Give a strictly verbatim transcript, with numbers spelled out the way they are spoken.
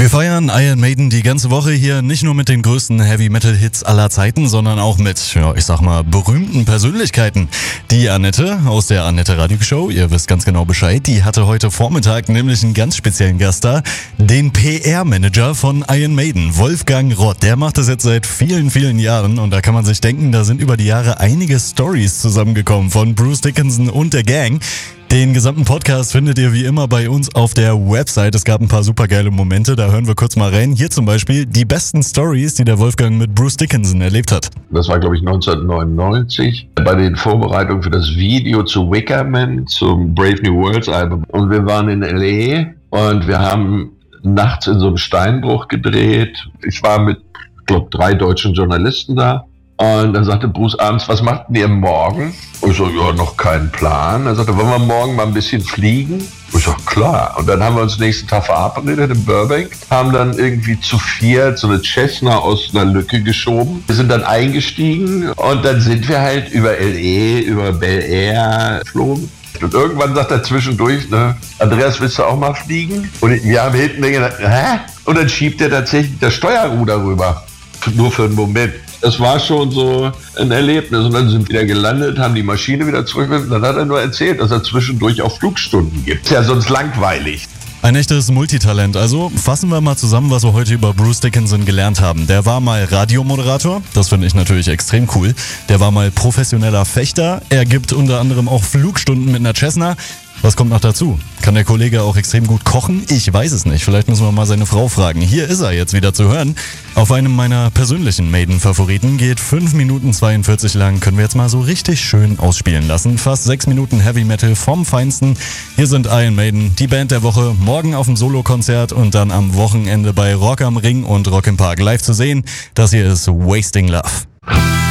Wir feiern Iron Maiden die ganze Woche hier nicht nur mit den größten Heavy-Metal-Hits aller Zeiten, sondern auch mit, ja, ich sag mal, berühmten Persönlichkeiten. Die Annette aus der Annette Radio Show, ihr wisst ganz genau Bescheid, die hatte heute Vormittag nämlich einen ganz speziellen Gast da, den P R-Manager von Iron Maiden, Wolfgang Rott. Der macht das jetzt seit vielen, vielen Jahren und da kann man sich denken, da sind über die Jahre einige Stories zusammengekommen von Bruce Dickinson und der Gang. Den gesamten Podcast findet ihr wie immer bei uns auf der Website. Es gab ein paar supergeile Momente, da hören wir kurz mal rein. Hier zum Beispiel die besten Stories, die der Wolfgang mit Bruce Dickinson erlebt hat. Das war, glaube ich, neunzehnhundertneunundneunzig bei den Vorbereitungen für das Video zu Wicker Man, zum Brave New Worlds Album. Und wir waren in L A und wir haben nachts in so einem Steinbruch gedreht. Ich war mit, ich glaube, drei deutschen Journalisten da. Und dann sagte Bruce abends, was macht denn ihr morgen? Und ich so, ja, noch keinen Plan. Er sagte, wollen wir morgen mal ein bisschen fliegen? Und ich so, klar. Und dann haben wir uns nächsten Tag verabredet in Burbank, haben dann irgendwie zu viert so eine Cessna aus einer Lücke geschoben. Wir sind dann eingestiegen und dann sind wir halt über L A, über Bel Air geflogen. Und irgendwann sagt er zwischendurch, ne, Andreas, willst du auch mal fliegen? Und wir haben hinten gedacht, hä? Und dann schiebt er tatsächlich das Steuerruder rüber. Nur für einen Moment. Das war schon so ein Erlebnis. Und dann sind wir wieder gelandet, haben die Maschine wieder zurückgebracht. Dann hat er nur erzählt, dass er zwischendurch auch Flugstunden gibt. Ist ja sonst langweilig. Ein echtes Multitalent. Also fassen wir mal zusammen, was wir heute über Bruce Dickinson gelernt haben. Der war mal Radiomoderator, das finde ich natürlich extrem cool. Der war mal professioneller Fechter. Er gibt unter anderem auch Flugstunden mit einer Cessna. Was kommt noch dazu? Kann der Kollege auch extrem gut kochen? Ich weiß es nicht. Vielleicht müssen wir mal seine Frau fragen. Hier ist er jetzt wieder zu hören. Auf einem meiner persönlichen Maiden-Favoriten geht fünf Minuten zweiundvierzig lang. Können wir jetzt mal so richtig schön ausspielen lassen. Fast sechs Minuten Heavy Metal vom Feinsten. Hier sind Iron Maiden, die Band der Woche. Morgen auf dem Solokonzert und dann am Wochenende bei Rock am Ring und Rock im Park live zu sehen. Das hier ist Wasting Love.